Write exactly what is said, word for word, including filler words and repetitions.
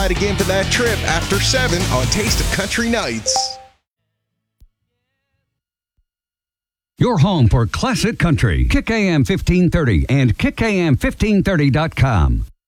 tonight again for that trip after seven on Taste of Country Nights. Your home for classic country. Kick A M fifteen thirty and kick A M fifteen thirty dot com.